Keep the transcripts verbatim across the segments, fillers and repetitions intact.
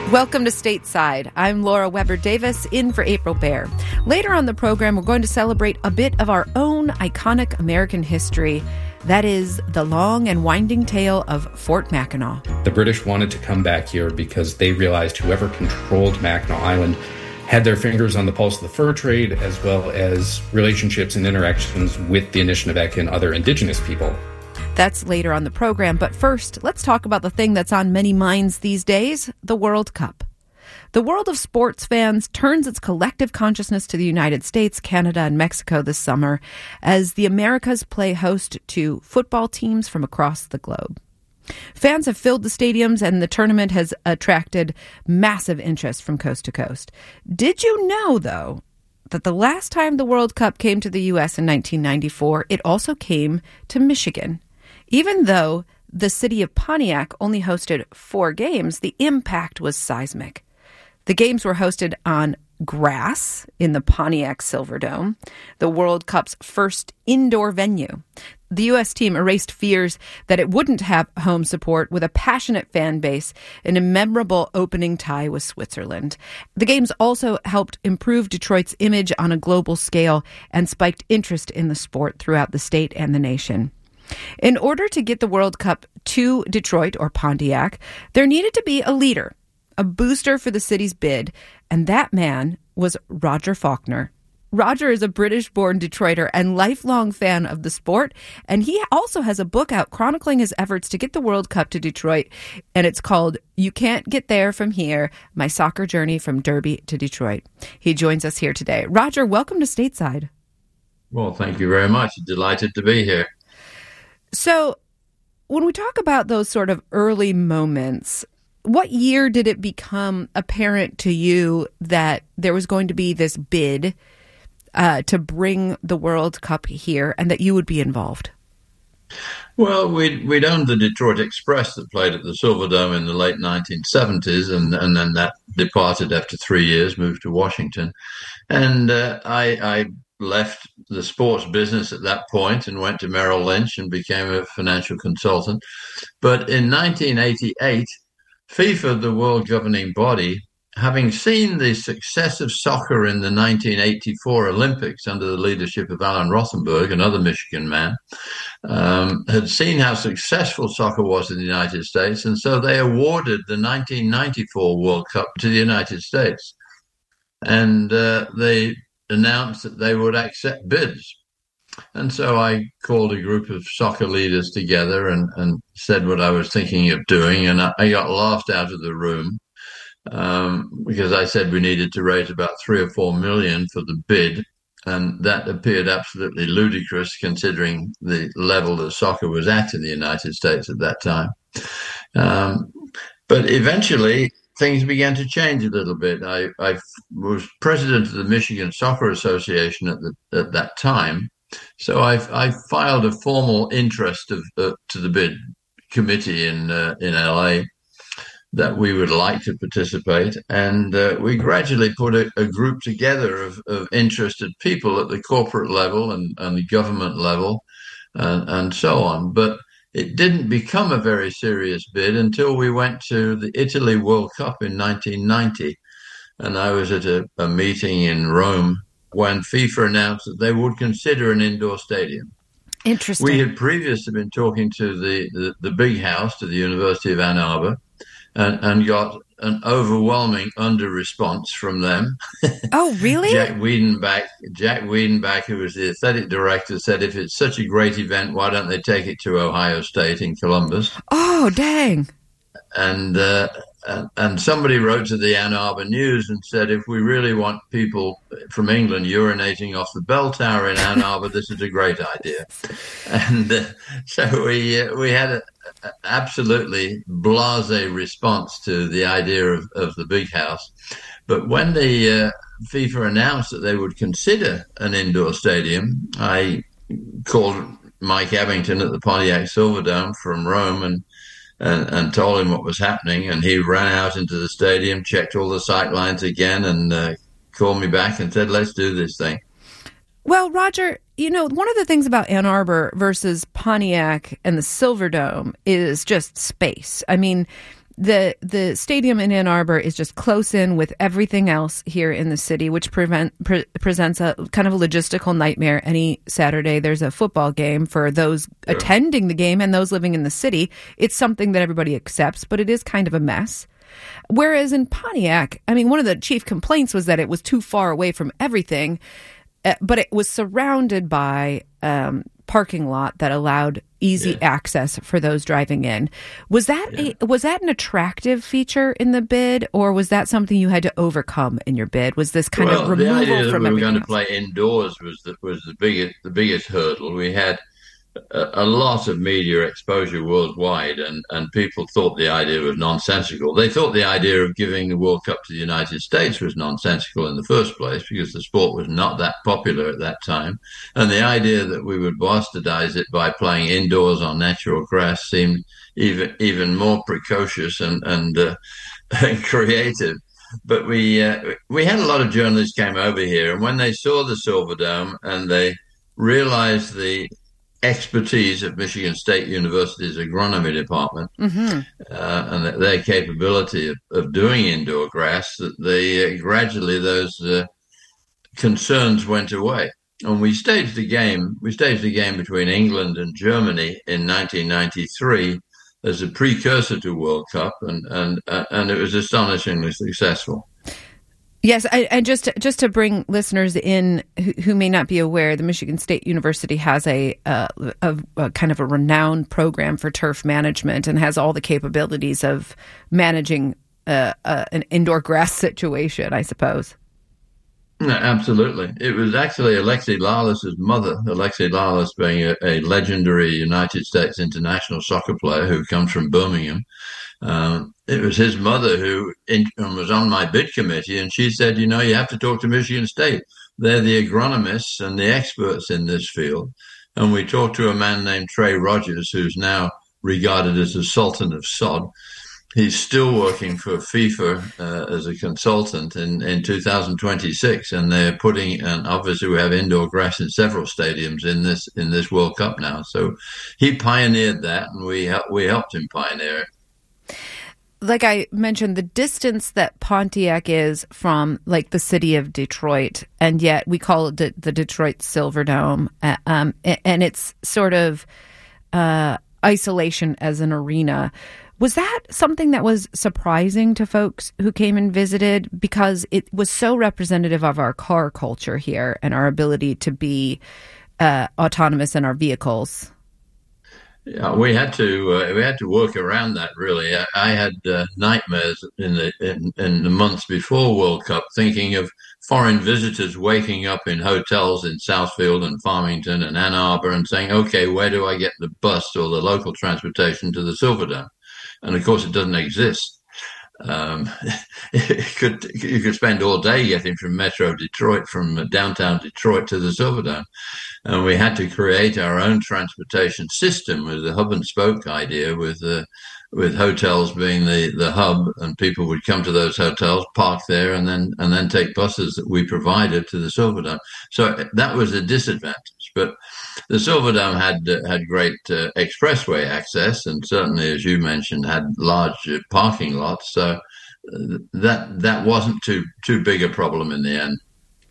Welcome to Stateside. I'm Laura Weber Davis, in for April Baer. Later on the program, we're going to celebrate a bit of our own iconic American history. That is the long and winding tale of Fort Mackinac. The British wanted to come back here because they realized whoever controlled Mackinac Island had their fingers on the pulse of the fur trade, as well as relationships and interactions with the Anishinaabe and other indigenous people. That's later on the program, but first, let's talk about the thing that's on many minds these days, the World Cup. The world of sports fans turns its collective consciousness to the United States, Canada, and Mexico this summer as the Americas play host to football teams from across the globe. Fans have filled the stadiums, and the tournament has attracted massive interest from coast to coast. Did you know, though, that the last time the World Cup came to the U S in nineteen ninety-four, it also came to Michigan? Even though the city of Pontiac only hosted four games, the impact was seismic. The games were hosted on grass in the Pontiac Silverdome, the World Cup's first indoor venue. The U S team erased fears that it wouldn't have home support with a passionate fan base and a memorable opening tie with Switzerland. The games also helped improve Detroit's image on a global scale and spiked interest in the sport throughout the state and the nation. In order to get the World Cup to Detroit or Pontiac, there needed to be a leader, a booster for the city's bid, and that man was Roger Faulkner. Roger is a British-born Detroiter and lifelong fan of the sport, and he also has a book out chronicling his efforts to get the World Cup to Detroit, and it's called You Can't Get There From Here, My Soccer Journey from Derby to Detroit. He joins us here today. Roger, welcome to Stateside. Well, thank you very much. Delighted to be here. So when we talk about those sort of early moments, what year did it become apparent to you that there was going to be this bid uh, to bring the World Cup here and that you would be involved? Well, we'd, we'd owned the Detroit Express that played at the Silverdome in the late nineteen seventies, and, and then that departed after three years, moved to Washington. And uh, I... I left the sports business at that point and went to Merrill Lynch and became a financial consultant. But in nineteen eighty-eight, FIFA, the world governing body, having seen the success of soccer in the nineteen eighty-four Olympics under the leadership of Alan Rothenberg, another Michigan man, um, had seen how successful soccer was in the United States. And so they awarded the nineteen ninety-four World Cup to the United States. And uh, they announced that they would accept bids. And so I called a group of soccer leaders together and, and said what I was thinking of doing. And I, I got laughed out of the room um, because I said we needed to raise about three or four million for the bid. And that appeared absolutely ludicrous considering the level that soccer was at in the United States at that time. Um, but eventually, things began to change a little bit. I, I was president of the Michigan Soccer Association at, the, at that time, so I, I filed a formal interest of, uh, to the bid committee in uh, in L A that we would like to participate, and uh, we gradually put a, a group together of, of interested people at the corporate level and, and the government level, and, and so on. But it didn't become a very serious bid until we went to the Italy World Cup in nineteen ninety. And I was at a, a meeting in Rome when FIFA announced that they would consider an indoor stadium. Interesting. We had previously been talking to the, the, the big house, to the University of Ann Arbor, and, and got an overwhelming under-response from them. Oh, really? Jack Wiedenbach, Jack Wiedenbach, who was the athletic director, said, if it's such a great event, why don't they take it to Ohio State in Columbus? Oh, dang. And uh, and somebody wrote to the Ann Arbor News and said, if we really want people from England urinating off the bell tower in Ann Arbor, this is a great idea. And uh, so we uh, we had an absolutely blasé response to the idea of, of the big house. But when the uh, FIFA announced that they would consider an indoor stadium, I called Mike Abington at the Pontiac Silverdome from Rome and And, and told him what was happening, and he ran out into the stadium, checked all the sight lines again, and uh, called me back and said, let's do this thing. Well, Roger, you know, one of the things about Ann Arbor versus Pontiac and the Silverdome is just space. I mean, the the stadium in Ann Arbor is just close in with everything else here in the city, which prevent pre- presents a kind of a logistical nightmare. Any Saturday there's a football game for those yeah. attending the game and those living in the city. It's something that everybody accepts, but it is kind of a mess. Whereas in Pontiac, I mean, one of the chief complaints was that it was too far away from everything, uh, but it was surrounded by um, parking lot that allowed easy yeah. access for those driving in. Was that yeah. a, was that an attractive feature in the bid, or was that something you had to overcome in your bid? Was this kind well, of removal the idea that from we were going else? to play indoors was the, was the biggest the biggest hurdle. We had a, a lot of media exposure worldwide, and, and people thought the idea was nonsensical. They thought the idea of giving the World Cup to the United States was nonsensical in the first place because the sport was not that popular at that time. And the idea that we would bastardize it by playing indoors on natural grass seemed even even more precocious and, and, uh, and creative. But we uh, we had a lot of journalists came over here, and when they saw the Silverdome and they realized the expertise of Michigan State University's agronomy department mm-hmm. uh, and their capability of, of doing indoor grass, that they uh, gradually those uh, concerns went away. And we staged a game. We staged a game between England and Germany in nineteen ninety-three as a precursor to World Cup, and and uh, and it was astonishingly successful. Yes, I, and just to, just to bring listeners in who, who may not be aware, the Michigan State University has a, uh, a, a kind of a renowned program for turf management and has all the capabilities of managing uh, uh, an indoor grass situation, I suppose. No, absolutely. It was actually Alexi Lalas's mother, Alexi Lalas being a, a legendary United States international soccer player who comes from Birmingham. Um, it was his mother who in, was on my bid committee, and she said, you know, you have to talk to Michigan State. They're the agronomists and the experts in this field. And we talked to a man named Trey Rogers, who's now regarded as the Sultan of Sod. He's still working for FIFA uh, as a consultant in, in two thousand twenty-six, and they're putting, and obviously we have indoor grass in several stadiums in this in this World Cup now. So he pioneered that, and we we helped him pioneer it. Like I mentioned, the distance that Pontiac is from, like, the city of Detroit, and yet we call it the, the Detroit Silverdome, uh, um, and it's sort of uh, isolation as an arena. Was that something that was surprising to folks who came and visited, because it was so representative of our car culture here and our ability to be uh, autonomous in our vehicles? Yeah, we had to uh, we had to work around that, really. I, I had uh, nightmares in the in, in the months before World Cup, thinking of foreign visitors waking up in hotels in Southfield and Farmington and Ann Arbor and saying, "Okay, where do I get the bus or the local transportation to the Silverdome?" And of course, it doesn't exist. Um, it could you could spend all day getting from Metro Detroit, from downtown Detroit to the Silverdome. And we had to create our own transportation system with a hub and spoke idea, with uh, with hotels being the, the hub, and people would come to those hotels, park there, and then and then take buses that we provided to the Silverdome. So that was a disadvantage. But the Silverdome had uh, had great uh, expressway access, and certainly, as you mentioned, had large uh, parking lots. So uh, that that wasn't too too big a problem in the end.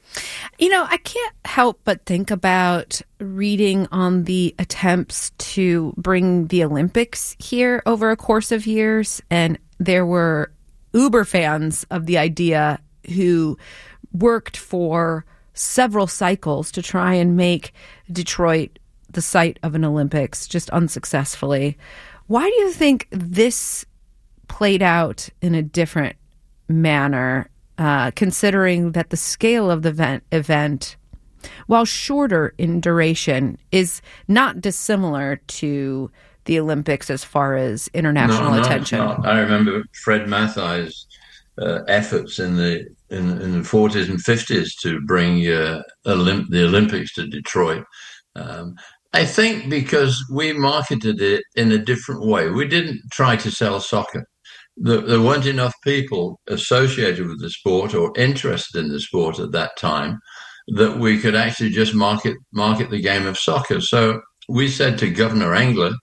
You know, I can't help but think about reading on the attempts to bring the Olympics here over a course of years. And there were uber fans of the idea who worked for several cycles to try and make Detroit the site of an Olympics, just unsuccessfully. Why do you think this played out in a different manner? Uh, considering that the scale of the event, event, while shorter in duration, is not dissimilar to the Olympics as far as international no, no, attention. No. I remember Fred Mathai's uh, efforts in the in, in the forties and fifties to bring uh, Olymp- the Olympics to Detroit. Um, I think because we marketed it in a different way. We didn't try to sell soccer. There weren't enough people associated with the sport or interested in the sport at that time that we could actually just market market the game of soccer. So we said to Governor Engler,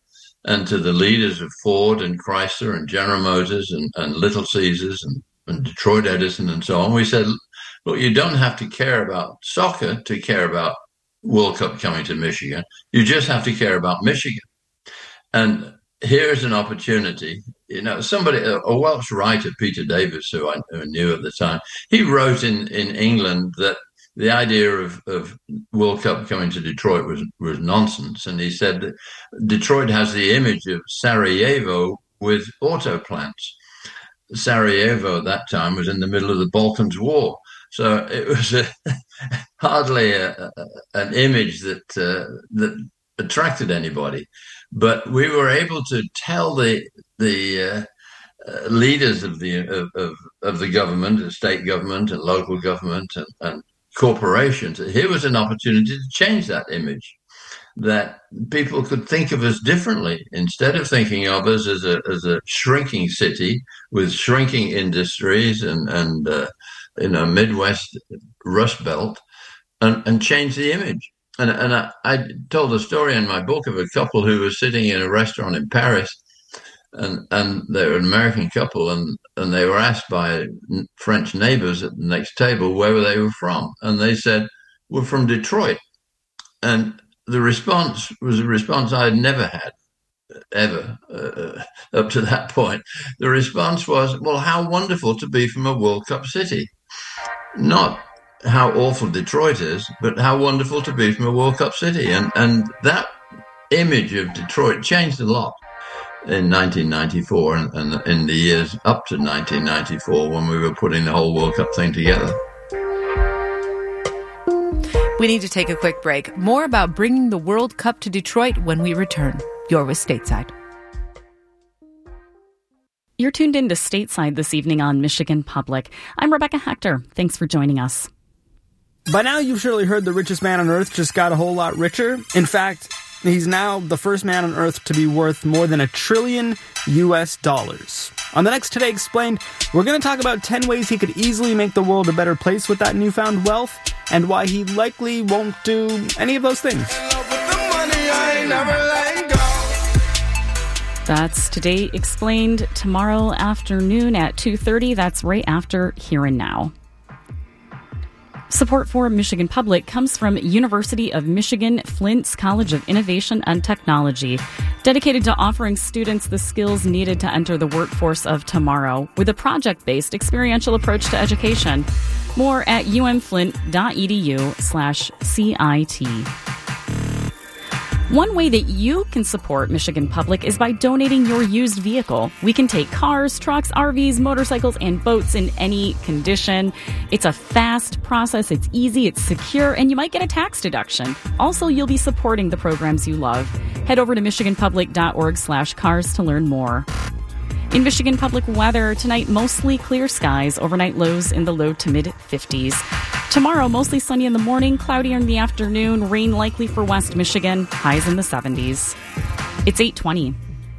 and to the leaders of Ford and Chrysler and General Motors and, and Little Caesars and, and Detroit Edison and so on. We said, look, you don't have to care about soccer to care about World Cup coming to Michigan. You just have to care about Michigan. And here's an opportunity. You know, somebody, a Welsh writer, Peter Davis, who I knew at the time, he wrote in, in England that the idea of, of World Cup coming to Detroit was, was nonsense. And he said that Detroit has the image of Sarajevo with auto plants. Sarajevo at that time was in the middle of the Balkans War. So it was a, hardly a, a, an image that uh, that attracted anybody. But we were able to tell the the uh, uh, leaders of the of, of, of the government, the state government and local government and, and corporations, that here was an opportunity to change that image, that people could think of us differently instead of thinking of us as a as a shrinking city with shrinking industries and and uh, you know Midwest Rust Belt, and, and change the image. And and I, I told a story in my book of a couple who was sitting in a restaurant in Paris, and and they were an American couple, and and they were asked by French neighbors at the next table where they were from, and they said, "We're from Detroit," and the response was a response I had never had, ever, uh, up to that point. The response was, well, how wonderful to be from a World Cup city. Not how awful Detroit is, but how wonderful to be from a World Cup city. And, and that image of Detroit changed a lot in nineteen ninety-four and, and in the years up to nineteen ninety-four when we were putting the whole World Cup thing together. We need to take a quick break. More about bringing the World Cup to Detroit when we return. You're with Stateside. You're tuned in to Stateside this evening on Michigan Public. I'm Rebecca Hector. Thanks for joining us. By now, you've surely heard the richest man on Earth just got a whole lot richer. In fact, he's now the first man on Earth to be worth more than a trillion U S dollars. On the next Today Explained, we're going to talk about ten ways he could easily make the world a better place with that newfound wealth, and why he likely won't do any of those things. That's Today Explained tomorrow afternoon at two thirty. That's right after Here and Now. Support for Michigan Public comes from University of Michigan Flint's College of Innovation and Technology, dedicated to offering students the skills needed to enter the workforce of tomorrow with a project-based experiential approach to education. More at umflint.edu slash CIT. One way that you can support Michigan Public is by donating your used vehicle. We can take cars, trucks, R Vs, motorcycles, and boats in any condition. It's a fast process, it's easy, it's secure, and you might get a tax deduction. Also, you'll be supporting the programs you love. Head over to michiganpublic.org slash cars to learn more. In Michigan Public weather, tonight mostly clear skies, overnight lows in the low to mid fifties. Tomorrow, mostly sunny in the morning, cloudier in the afternoon, rain likely for West Michigan, highs in the seventies. It's eight twenty.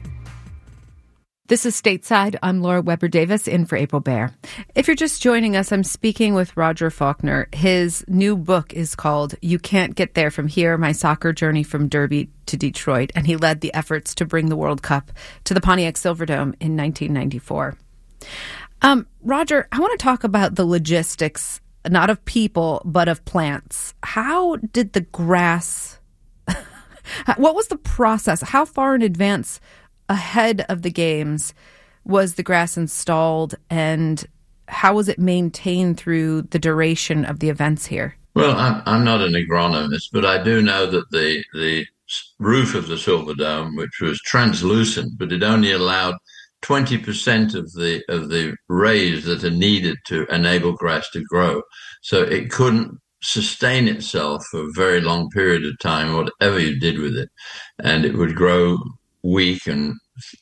This is Stateside. I'm Laura Weber Davis, in for April Baer. If you're just joining us, I'm speaking with Roger Faulkner. His new book is called You Can't Get There From Here, My Soccer Journey from Derby to Detroit, and he led the efforts to bring the World Cup to the Pontiac Silverdome in nineteen ninety-four. Um, Roger, I want to talk about the logistics, not of people, but of plants. How did the grass, what was the process? How far in advance ahead of the games was the grass installed, and how was it maintained through the duration of the events here? Well, I'm, I'm not an agronomist, but I do know that the the roof of the Silverdome, which was translucent, but it only allowed twenty percent of the of the rays that are needed to enable grass to grow. So it couldn't sustain itself for a very long period of time, whatever you did with it. And it would grow weak and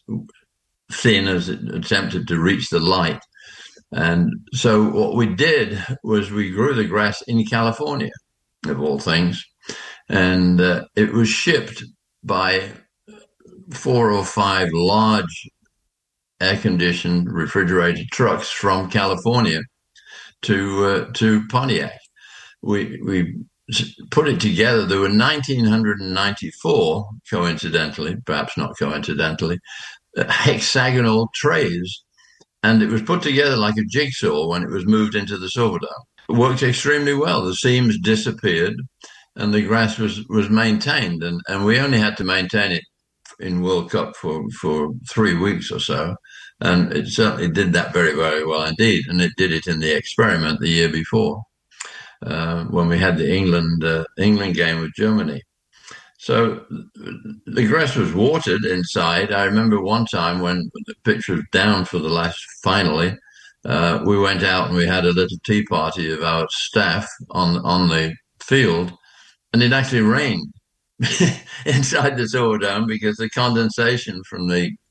thin as it attempted to reach the light. And so what we did was we grew the grass in California, of all things. And uh, it was shipped by four or five large air-conditioned refrigerated trucks from California to uh, to Pontiac. We we put it together, there were one thousand nine hundred ninety-four, coincidentally, perhaps not coincidentally, hexagonal trays. And it was put together like a jigsaw when it was moved into the Silverdome. It worked extremely well. The seams disappeared and the grass was, was maintained. And, and we only had to maintain it in World Cup for, for three weeks or so. And it certainly did that very, very well indeed. And it did it in the experiment the year before, uh, when we had the England uh, England game with Germany. So the grass was watered inside. I remember one time when the pitch was down for the last, finally, uh, we went out and we had a little tea party of our staff on, on the field, and it actually rained inside the Silverdome because the condensation from the